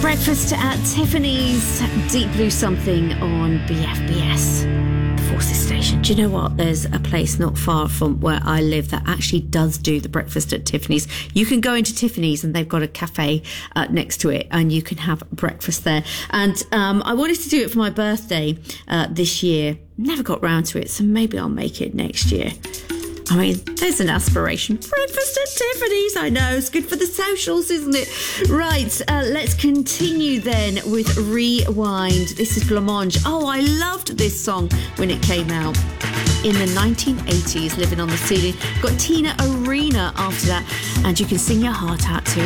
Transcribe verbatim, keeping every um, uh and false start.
Breakfast at Tiffany's, Deep Blue Something on B F B S, the Forces Station. Do you know what? There's a place not far from where I live that actually does do the breakfast at Tiffany's. You can go into Tiffany's and they've got a cafe uh, next to it and you can have breakfast there. And um, I wanted to do it for my birthday uh, this year. Never got round to it, so maybe I'll make it next year. I mean, there's an aspiration. Breakfast at Tiffany's, I know. It's good for the socials, isn't it? Right, uh, let's continue then with Rewind. This is Blancmange. Oh, I loved this song when it came out in the nineteen eighties, Living on the Ceiling. Got Tina Arena after that, and you can sing your heart out to